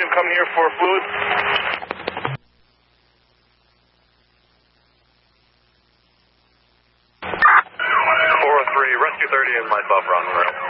I'm coming here for fluid. 403, rescue 30 and myself are on the road.